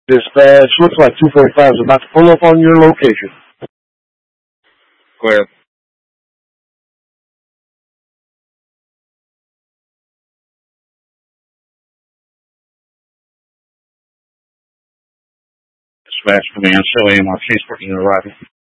Dispatch, looks like 245 is about to pull up on your location. Clear. Dispatch command, Shelley and my transport unit arriving.